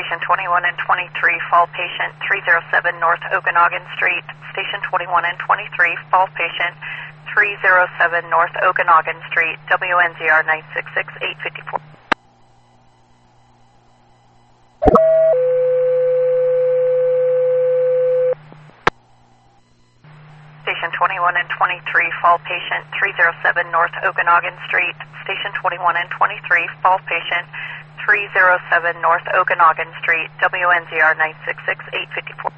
Station 21 and 23, fall patient 307 North Okanagan Street. Station 21 and 23, fall patient 307 North Okanagan Street, WNZR 966-854. Station 21 and 23, fall patient 307 North Okanagan Street. Station 21 and 23, fall patient 307 North Okanagan Street, WNZR 966-854.